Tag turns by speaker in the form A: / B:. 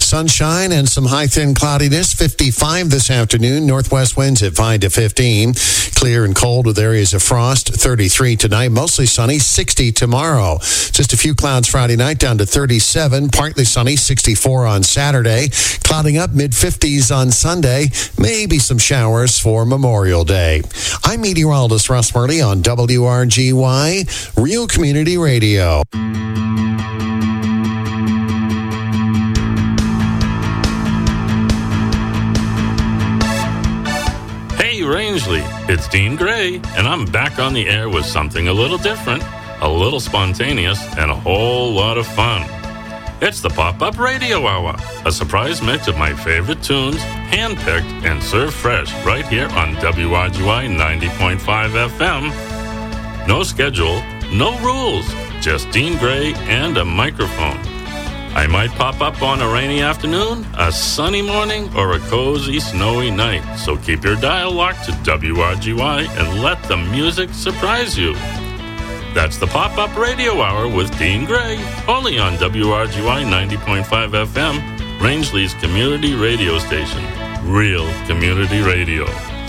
A: sunshine and some high thin cloudiness. 55 this afternoon. Northwest winds at 5 to 15. Clear and cold with areas of frost. 33 tonight. Mostly sunny. 60 tomorrow. Just a few clouds Friday night down to 37. Partly sunny. 64 on Saturday. Clouding up mid-50s on Sunday. Maybe some showers for Memorial Day. I'm meteorologist Russ Murley on WRGY, Real Community Radio.
B: Hey Rangeley, it's Dean Gray, and I'm back on the air with something a little different, a little spontaneous, and a whole lot of fun. It's the Pop-Up Radio Hour, a surprise mix of my favorite tunes, handpicked and served fresh right here on WRGY 90.5 FM. No schedule, no rules, just Dean Gray and a microphone. I might pop up on a rainy afternoon, a sunny morning, or a cozy, snowy night, so keep your dial locked to WRGY and let the music surprise you. That's the Pop-Up Radio Hour with Dean Gray, only on WRGY 90.5 FM, Rangeley's community radio station. Real community radio.